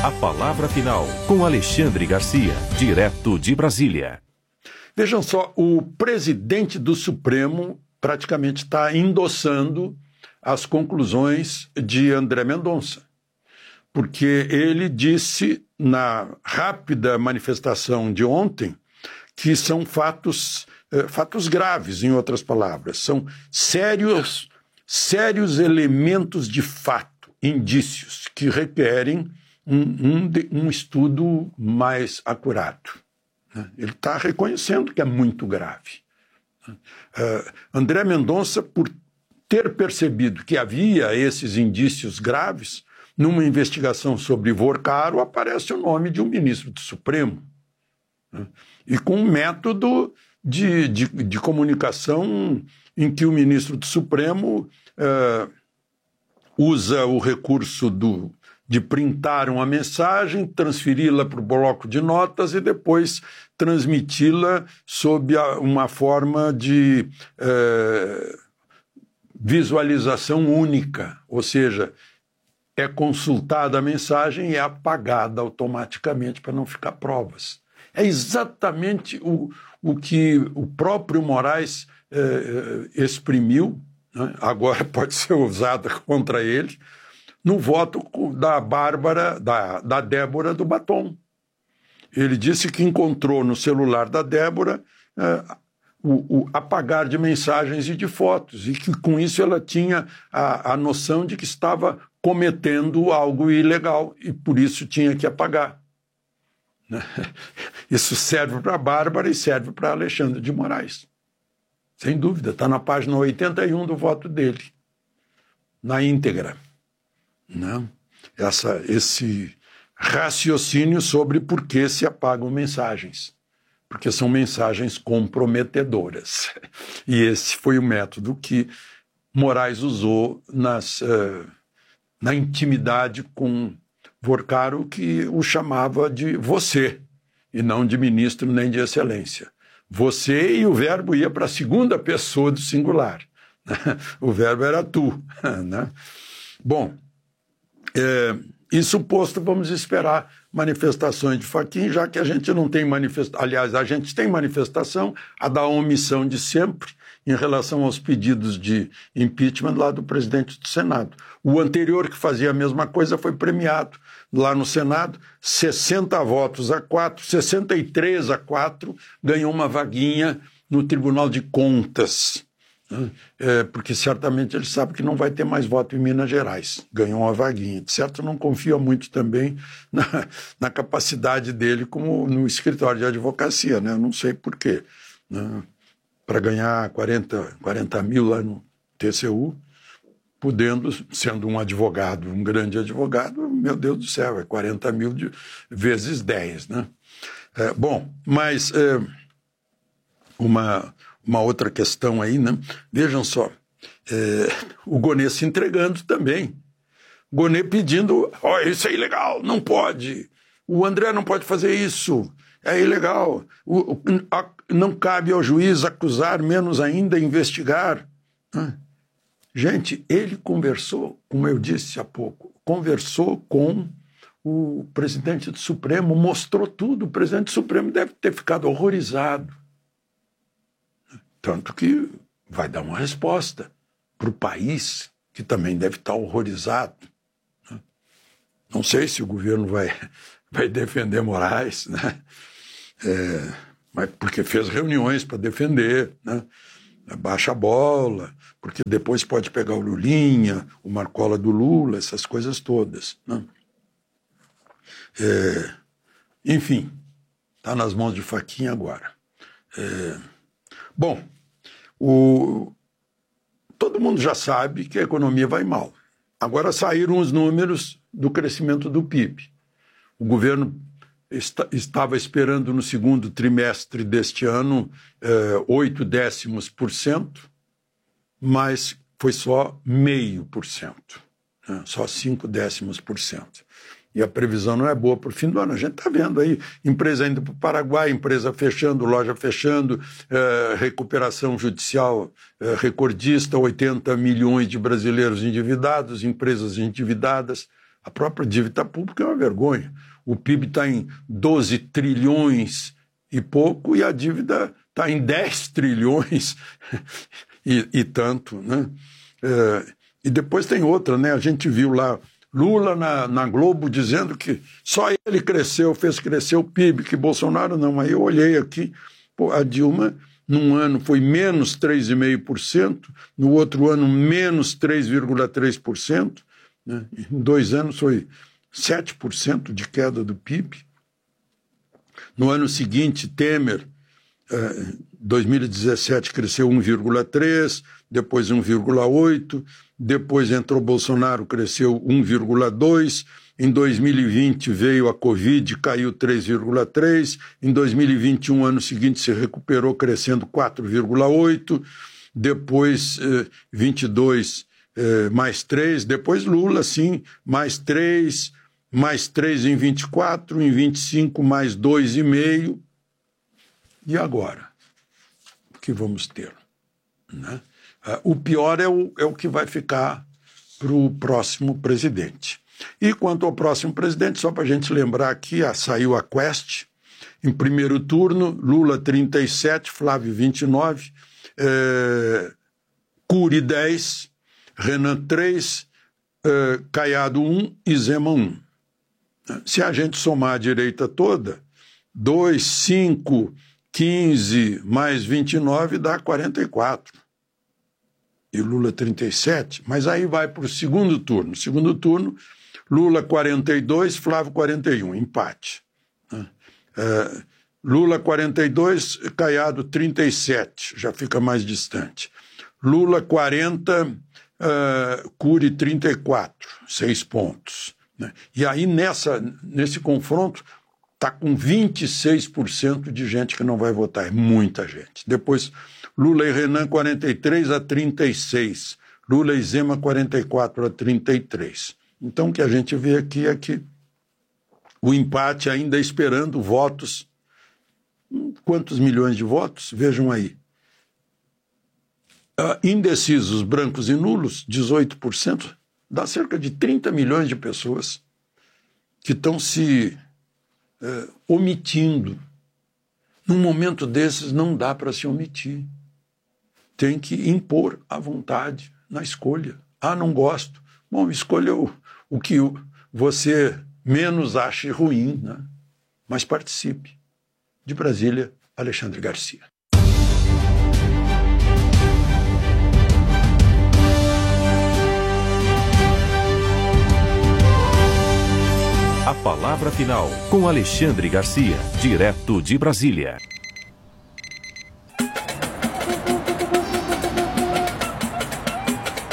A palavra final com Alexandre Garcia, direto de Brasília. Vejam só, o presidente do Supremo praticamente está endossando as conclusões de André Mendonça, porque ele disse na rápida manifestação de ontem que são fatos graves, em outras palavras, são sérios elementos de fato, indícios que requerem um estudo mais acurado. Ele está reconhecendo que é muito grave. André Mendonça, por ter percebido que havia esses indícios graves, numa investigação sobre Vorcaro aparece o nome de um ministro do Supremo. E com um método de comunicação em que o ministro do Supremo usa o recurso de printar uma mensagem, transferi-la para o bloco de notas e depois transmiti-la sob uma forma de visualização única, ou seja, é consultada a mensagem e é apagada automaticamente para não ficar provas. É exatamente o que o próprio Moraes exprimiu, né? Agora pode ser usada contra ele, no voto da Débora do Batom. Ele disse que encontrou no celular da Débora o apagar de mensagens e de fotos, e que com isso ela tinha a noção de que estava cometendo algo ilegal e por isso tinha que apagar. Isso serve para a Bárbara e serve para Alexandre de Moraes. Sem dúvida, está na página 81 do voto dele, na íntegra. Esse raciocínio sobre por que se apagam mensagens. Porque são mensagens comprometedoras. E esse foi o método que Moraes usou na intimidade com Vorcaro, que o chamava de você, e não de ministro nem de excelência. Você, e o verbo ia para a segunda pessoa do singular. O verbo era tu. Bom, isso posto, vamos esperar manifestações de Fachin, já que a gente não tem manifestação. Aliás, a gente tem manifestação, a da omissão de sempre, em relação aos pedidos de impeachment lá do presidente do Senado. O anterior, que fazia a mesma coisa, foi premiado lá no Senado, 60 votos a 4, 63 a 4, ganhou uma vaguinha no Tribunal de Contas, porque certamente ele sabe que não vai ter mais voto em Minas Gerais. Ganhou uma vaguinha. De certo, não confia muito também na capacidade dele como no escritório de advocacia, né? Eu não sei por quê. Para ganhar 40 mil lá no TCU, podendo, sendo um advogado, um grande advogado, meu Deus do céu, é 40 mil vezes 10, né? Bom, mas uma outra questão aí, né? Vejam só, o Gonê se entregando também. Gonê pedindo, isso é ilegal, não pode. O André não pode fazer isso, é ilegal. Não cabe ao juiz acusar, menos ainda investigar. Gente, ele conversou, como eu disse há pouco, conversou com o presidente do Supremo, mostrou tudo. O presidente do Supremo deve ter ficado horrorizado. Tanto que vai dar uma resposta para o país, que também deve estar horrorizado. Não sei se o governo vai defender Moraes, né? Mas porque fez reuniões para defender, né? Baixa a bola, porque depois pode pegar o Lulinha, o Marcola do Lula, essas coisas todas, né? Enfim, está nas mãos de Fachin agora. Bom, todo mundo já sabe que a economia vai mal. Agora saíram os números do crescimento do PIB. O governo estava esperando no segundo trimestre deste ano 0,8%, mas foi só 0,5%, né? Só 0,5%. E a previsão não é boa para o fim do ano. A gente está vendo aí empresa indo para o Paraguai, empresa fechando, loja fechando, recuperação judicial recordista, 80 milhões de brasileiros endividados, empresas endividadas. A própria dívida pública é uma vergonha. O PIB está em 12 trilhões e pouco e a dívida está em 10 trilhões e tanto, né? E depois tem outra, né? A gente viu lá Lula na Globo dizendo que só ele cresceu, fez crescer o PIB, que Bolsonaro não. Aí eu olhei aqui, pô, a Dilma num ano foi menos 3,5%, no outro ano menos 3,3%, né? Em 2 anos foi 7% de queda do PIB. No ano seguinte, Temer, 2017, cresceu 1,3%, depois 1,8%, depois entrou Bolsonaro, cresceu 1,2%, em 2020 veio a Covid, caiu 3,3%, em 2021, ano seguinte, se recuperou, crescendo 4,8%, depois 22 mais 3%, depois Lula, sim, mais 3%, mais 3 em 24, em 25 mais 2,5. E agora? O que vamos ter? Né? O pior é o que vai ficar para o próximo presidente. E quanto ao próximo presidente, só para a gente lembrar aqui, saiu a Quest, em primeiro turno, Lula 37, Flávio 29, Cury 10, Renan 3, Caiado 1 e Zema 1. Se a gente somar a direita toda, 2, 5, 15 mais 29 dá 44. E Lula 37. Mas aí vai para o segundo turno. Segundo turno, Lula 42, Flávio 41. Empate. Lula 42, Caiado 37. Já fica mais distante. Lula 40, Cury 34. 6 pontos. E aí, nesse confronto, está com 26% de gente que não vai votar. É muita gente. Depois, Lula e Renan, 43-36. Lula e Zema, 44-33. Então, o que a gente vê aqui é que o empate ainda esperando votos. Quantos milhões de votos? Vejam aí. Indecisos, brancos e nulos, 18%. Dá cerca de 30 milhões de pessoas que estão se omitindo. Num momento desses, não dá para se omitir. Tem que impor a vontade na escolha. Não gosto. Bom, escolha o que você menos ache ruim, né? Mas participe. De Brasília, Alexandre Garcia. A palavra final com Alexandre Garcia, direto de Brasília.